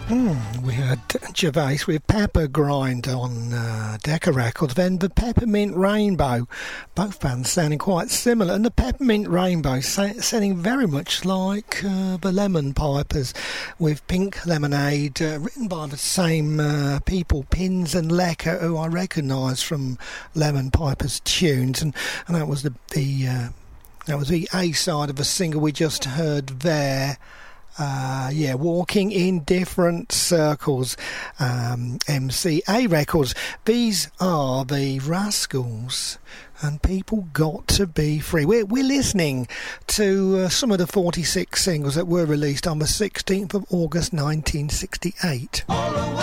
We had Gervais with Pepper Grind on Decca Records, then the Peppermint Rainbow, both bands sounding quite similar, and the Peppermint Rainbow sounding very much like the Lemon Pipers with Pink Lemonade, written by the same people, Pins and Lecker, who I recognise from Lemon Pipers tunes, and that was the A-side of the single we just heard there. Walking in Different Circles, MCA Records. These are the Rascals and People Got to Be Free. We're listening to some of the 46 singles that were released on the 16th of August 1968.